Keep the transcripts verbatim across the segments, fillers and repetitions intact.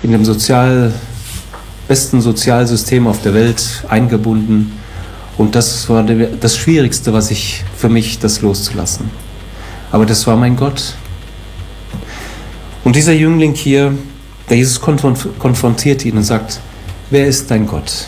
in dem sozial, besten Sozialsystem auf der Welt eingebunden. Und das war das Schwierigste, was ich für mich, das loszulassen. Aber das war mein Gott. Und dieser Jüngling hier, der Jesus konfrontiert ihn und sagt, wer ist dein Gott?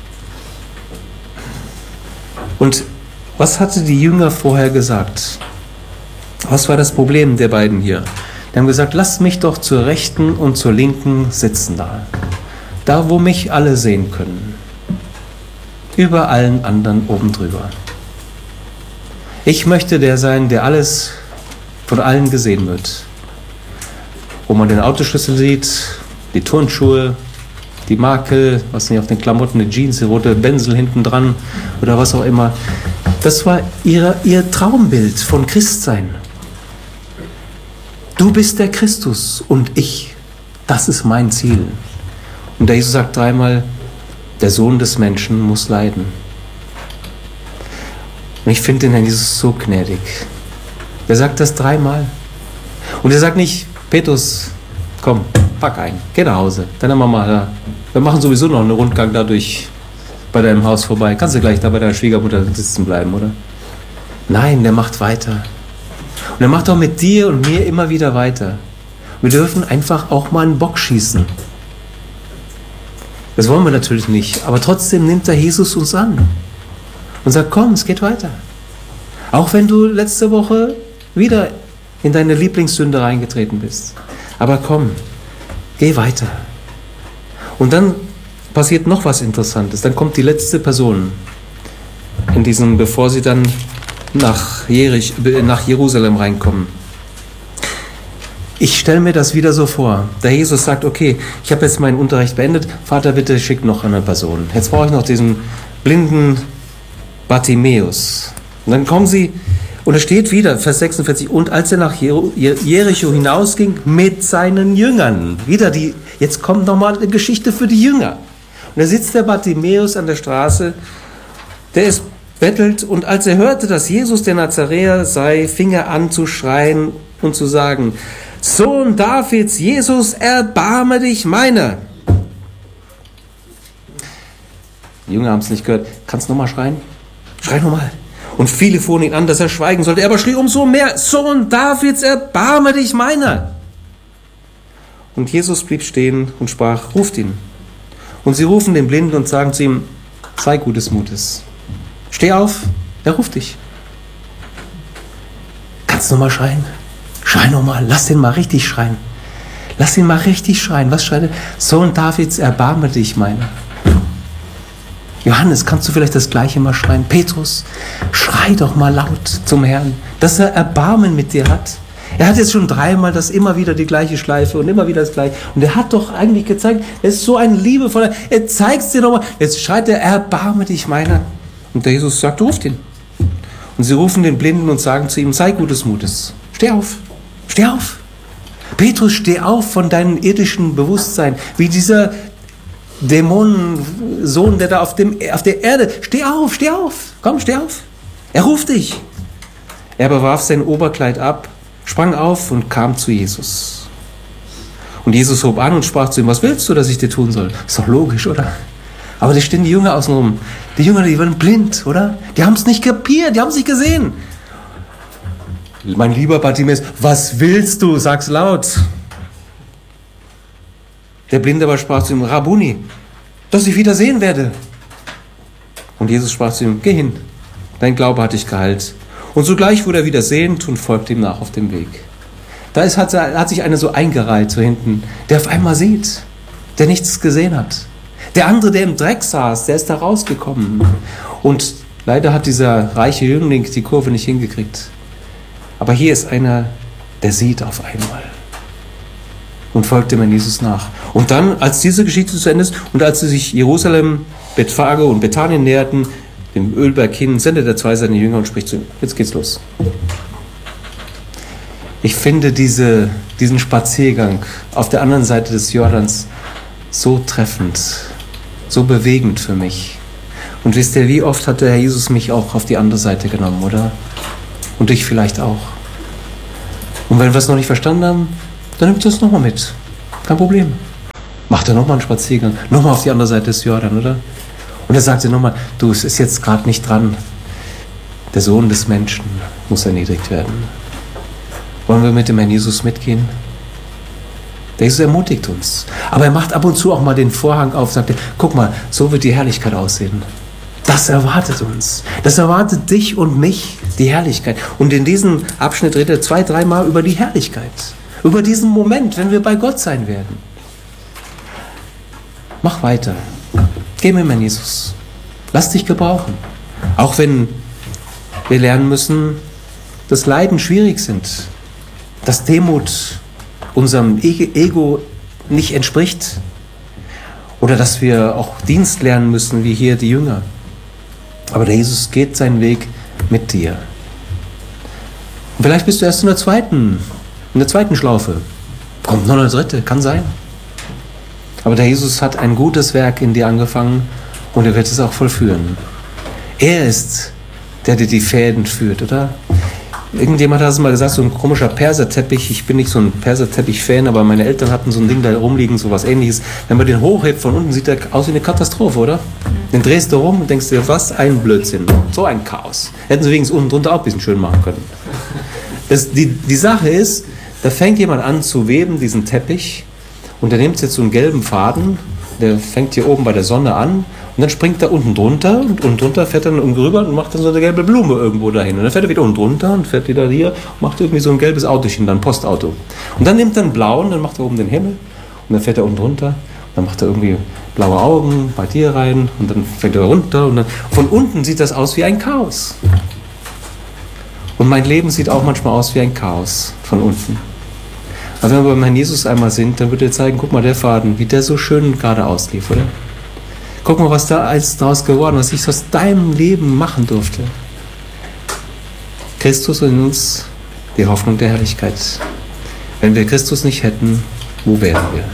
Und was hatte die Jünger vorher gesagt? Was war das Problem der beiden hier? Die haben gesagt, lasst mich doch zur Rechten und zur Linken sitzen da. Da, wo mich alle sehen können. Über allen anderen oben drüber. Ich möchte der sein, der alles von allen gesehen wird. Wo man den Autoschlüssel sieht, die Turnschuhe, die Makel, was nicht auf den Klamotten, die Jeans, die rote Bänsel hinten dran oder was auch immer. Das war ihre, ihr Traumbild von Christsein. Du bist der Christus und ich, das ist mein Ziel. Und der Jesus sagt dreimal, der Sohn des Menschen muss leiden. Und ich finde den Herrn Jesus so gnädig. Er sagt das dreimal. Und er sagt nicht, Petrus, komm, pack ein, geh nach Hause, deine Mama da. Wir machen sowieso noch einen Rundgang dadurch bei deinem Haus vorbei. Kannst du gleich da bei deiner Schwiegermutter sitzen bleiben, oder? Nein, der macht weiter. Und er macht auch mit dir und mir immer wieder weiter. Wir dürfen einfach auch mal einen Bock schießen. Das wollen wir natürlich nicht, aber trotzdem nimmt der Jesus uns an und sagt, komm, es geht weiter. Auch wenn du letzte Woche wieder in deine Lieblingssünde reingetreten bist. Aber komm, geh weiter. Und dann passiert noch was Interessantes. Dann kommt die letzte Person in diesem, bevor sie dann nach, Jerich, nach Jerusalem reinkommen. Ich stelle mir das wieder so vor. Der Jesus sagt, okay, ich habe jetzt meinen Unterricht beendet. Vater, bitte schick noch eine Person. Jetzt brauche ich noch diesen blinden Bartimäus. Und dann kommen sie, und es steht wieder, Vers sechsundvierzig, und als er nach Jericho hinausging mit seinen Jüngern. Wieder die, jetzt kommt nochmal eine Geschichte für die Jünger. Und da sitzt der Bartimäus an der Straße, der ist bettelt, und als er hörte, dass Jesus der Nazaräer sei, fing er an zu schreien und zu sagen, Sohn Davids, Jesus, erbarme dich meiner. Die Jünger haben es nicht gehört. Kannst du nochmal schreien? Schrei nochmal. Und viele fuhren ihn an, dass er schweigen sollte. Er aber schrie umso mehr, Sohn Davids, erbarme dich meiner. Und Jesus blieb stehen und sprach, ruft ihn. Und sie rufen den Blinden und sagen zu ihm, sei gutes Mutes. Steh auf, er ruft dich. Kannst du nochmal schreien? Schrei nochmal, lass den mal richtig schreien. Lass ihn mal richtig schreien. Was schreit er? Sohn Davids, erbarme dich meiner. Johannes, kannst du vielleicht das Gleiche mal schreien? Petrus, schrei doch mal laut zum Herrn, dass er Erbarmen mit dir hat. Er hat jetzt schon dreimal das immer wieder die gleiche Schleife und immer wieder das Gleiche. Und er hat doch eigentlich gezeigt, er ist so ein liebevoller, er zeigt es dir nochmal. Jetzt schreit er, erbarme dich meiner. Und der Jesus sagt, ruft ihn. Und sie rufen den Blinden und sagen zu ihm, sei gutes Mutes. Steh auf, steh auf. Petrus, steh auf von deinem irdischen Bewusstsein, wie dieser Dämonensohn, der da auf, dem, auf der Erde, steh auf, steh auf, komm, steh auf. Er ruft dich. Er bewarf sein Oberkleid ab, sprang auf und kam zu Jesus. Und Jesus hob an und sprach zu ihm, was willst du, dass ich dir tun soll? Ist doch logisch, oder? Aber da stehen die Jünger außenrum. Die Jünger, die waren blind, oder? Die haben es nicht kapiert, die haben es nicht gesehen. Mein lieber Bartimäus, was willst du? Sag's laut. Der Blinde aber sprach zu ihm, Rabbuni, dass ich wieder sehen werde. Und Jesus sprach zu ihm, geh hin, dein Glaube hat dich geheilt. Und sogleich wurde er wieder sehend und folgte ihm nach auf dem Weg. Da ist, hat, hat sich einer so eingereiht, so hinten, der auf einmal sieht, der nichts gesehen hat. Der andere, der im Dreck saß, der ist da rausgekommen. Und leider hat dieser reiche Jüngling die Kurve nicht hingekriegt. Aber hier ist einer, der sieht auf einmal und folgt dem Herrn Jesus nach. Und dann, als diese Geschichte zu Ende ist und als sie sich Jerusalem, Bethphage und Bethanien näherten, dem Ölberg hin, sendet er zwei seine Jünger und spricht zu ihm, jetzt geht's los. Ich finde diese, diesen Spaziergang auf der anderen Seite des Jordans so treffend, so bewegend für mich. Und wisst ihr, wie oft hat der Herr Jesus mich auch auf die andere Seite genommen, oder? Und dich vielleicht auch. Und wenn wir es noch nicht verstanden haben, dann nimmt es nochmal mit. Kein Problem. Macht er nochmal einen Spaziergang, nochmal auf die andere Seite des Jordan, oder? Und er sagte nochmal, du, es ist jetzt gerade nicht dran. Der Sohn des Menschen muss erniedrigt werden. Wollen wir mit dem Herrn Jesus mitgehen? Der Jesus ermutigt uns. Aber er macht ab und zu auch mal den Vorhang auf, sagt er, guck mal, so wird die Herrlichkeit aussehen. Das erwartet uns. Das erwartet dich und mich, die Herrlichkeit. Und in diesem Abschnitt redet er zwei, dreimal über die Herrlichkeit. Über diesen Moment, wenn wir bei Gott sein werden. Mach weiter. Geh mit Herrn Jesus. Lass dich gebrauchen. Auch wenn wir lernen müssen, dass Leiden schwierig sind. Dass Demut unserem Ego nicht entspricht. Oder dass wir auch Dienst lernen müssen, wie hier die Jünger. Aber der Jesus geht seinen Weg mit dir. Und vielleicht bist du erst in der zweiten, in der zweiten Schlaufe. Kommt noch eine dritte, kann sein. Aber der Jesus hat ein gutes Werk in dir angefangen und er wird es auch vollführen. Er ist, der dir die Fäden führt, oder? Irgendjemand hat es mal gesagt, so ein komischer Perserteppich. Ich bin nicht so ein Perserteppich-Fan, aber meine Eltern hatten so ein Ding da rumliegen, so was Ähnliches. Wenn man den hochhebt von unten, sieht der aus wie eine Katastrophe, oder? Den drehst du rum und denkst dir, was ein Blödsinn, so ein Chaos. Hätten sie wenigstens unten drunter auch ein bisschen schön machen können. Das, die, die Sache ist, da fängt jemand an zu weben, diesen Teppich, und der nimmt jetzt so einen gelben Faden, der fängt hier oben bei der Sonne an, und dann springt er unten drunter und unten drunter fährt er dann irgendwie rüber und macht dann so eine gelbe Blume irgendwo dahin. Und dann fährt er wieder unten drunter und fährt wieder hier und macht irgendwie so ein gelbes Autochen, dann ein Postauto. Und dann nimmt er einen blauen, dann macht er oben den Himmel und dann fährt er unten drunter und dann macht er irgendwie blaue Augen bei dir rein und dann fährt er runter und dann von unten sieht das aus wie ein Chaos. Und mein Leben sieht auch manchmal aus wie ein Chaos von unten. Aber wenn wir beim Herrn Jesus einmal sind, dann wird er zeigen, guck mal, der Faden, wie der so schön gerade auslief, oder? Guck mal, was da alles draus geworden ist, was ich aus deinem Leben machen durfte. Christus in uns, die Hoffnung der Herrlichkeit. Wenn wir Christus nicht hätten, wo wären wir?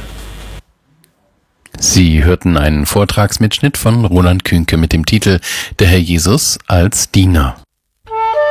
Sie hörten einen Vortragsmitschnitt von Roland Künke mit dem Titel Der Herr Jesus als Diener.